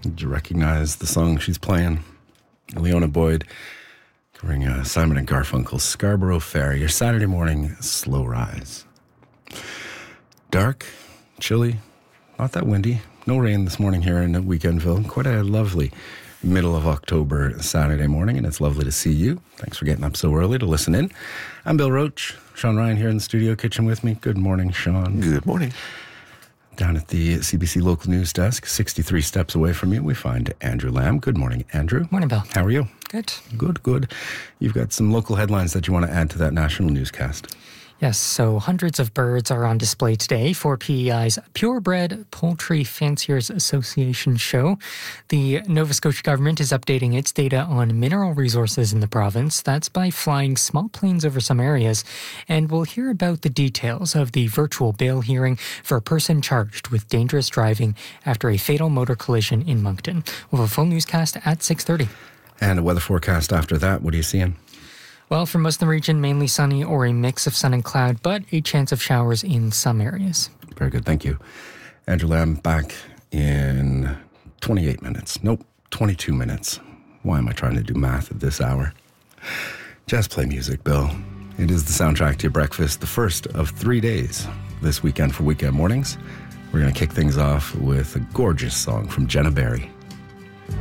Did you recognize the song she's playing? Leona Boyd covering Simon and Garfunkel's Scarborough Fair, your Saturday morning slow rise. Dark, chilly, not that windy. No rain this morning here in Weekendville. Quite a lovely middle of October Saturday morning, and it's lovely to see you. Thanks for getting up so early to listen in. I'm Bill Roach. Sean Ryan here in the studio kitchen with me. Good morning, Sean. Good morning. Down at the CBC local news desk, 63 steps away from you, we find Andrew Lamb. Good morning, Andrew. Morning, Bill. How are you? Good. Good. You've got some local headlines that you want to add to that national newscast. Yes, so hundreds of birds are on display today for PEI's Purebred Poultry Fanciers Association show. The Nova Scotia government is updating its data on mineral resources in the province. That's by flying small planes over some areas. And we'll hear about the details of the virtual bail hearing for a person charged with dangerous driving after a fatal motor collision in Moncton. We'll have a full newscast at 6:30. And a weather forecast after that. What are you seeing? Well, for most of the region, mainly sunny or a mix of sun and cloud, but a chance of showers in some areas. Very good, thank you. Andrew Lamb back in 28 minutes. Nope, 22 minutes. Why am I trying to do math at this hour? Just play music, Bill. It is the soundtrack to your breakfast, the first of 3 days this weekend for Weekend Mornings. We're going to kick things off with a gorgeous song from Jenna Barry.